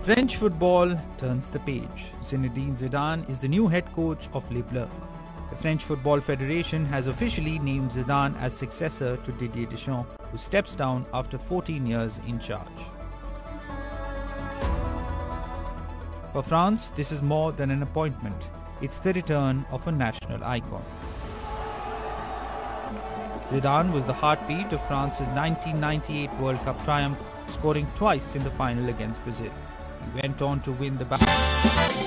French football turns the page. Zinedine Zidane is the new head coach of Les Bleus. The French Football Federation has officially named Zidane as successor to Didier Deschamps, who steps down after 14 years in charge. For France, this is more than an appointment. It's the return of a national icon. Zidane was the heartbeat of France's 1998 World Cup triumph, scoring twice in the final against Brazil. He went on to win the battle.